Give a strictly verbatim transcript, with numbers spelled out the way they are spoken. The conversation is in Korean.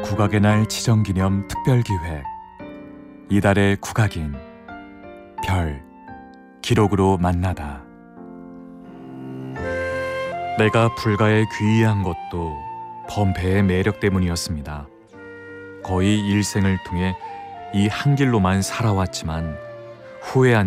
국악의 날 지정기념 특별기획 이달의 국악인 별 기록으로 만나다. 내가 불가에 귀의한 것도 범패의 매력 때문이었습니다. 거의 일생을 통해 이 한 길로만 살아왔지만 후회한